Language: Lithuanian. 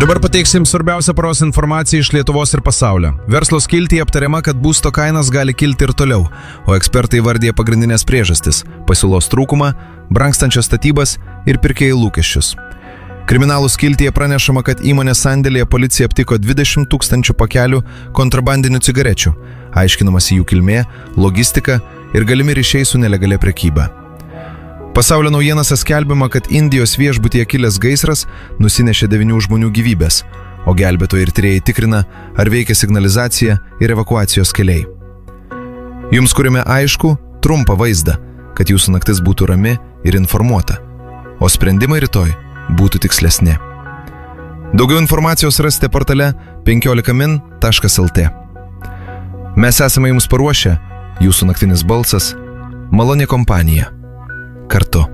Dabar pateiksim svarbiausią paros informaciją iš Lietuvos ir pasaulio. Verslo skiltyje aptariama, kad būsto kainos gali kilti ir toliau, o ekspertai vardija pagrindinės priežastis – pasiūlos trūkumą, brangstančias statybas ir pirkėjų lūkesčius. Kriminalų skiltyje pranešama, kad įmonės sandėlyje policija aptiko 20 000 pakelių kontrabandinių cigarečių, aiškinamasi jų kilmė, logistika ir galimi ryšiai su nelegalia prekyba. Pasaulio naujienose skelbiama, kad Indijos viešbutyje kilęs gaisras nusinešė 9 žmonių gyvybės, o gelbėtojai ir tyrėjai tikrina, ar veikia signalizacija ir evakuacijos keliai. Jums kuriame aišku, trumpą vaizdą, kad jūsų naktis būtų rami ir informuota, o sprendimai rytoj būtų tikslesni. Daugiau informacijos rasite portale 15min.lt. Mes esame jums paruošę, jūsų naktinis balsas, maloni kompanija. Kartu.